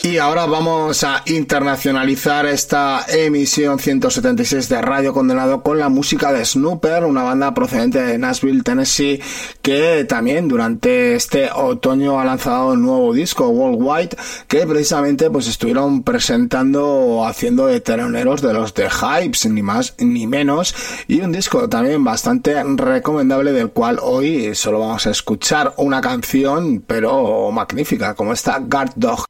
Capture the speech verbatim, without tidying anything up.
Y ahora vamos a internacionalizar esta emisión ciento setenta y seis de Radio Condenado con la música de Snooper, una banda procedente de Nashville, Tennessee, que también durante este otoño ha lanzado un nuevo disco, Worldwide, que precisamente pues estuvieron presentando o haciendo de teloneros de los The Hypes, ni más ni menos, y un disco también bastante recomendable, del cual hoy solo vamos a escuchar una canción, pero magnífica, como esta Guard Dog.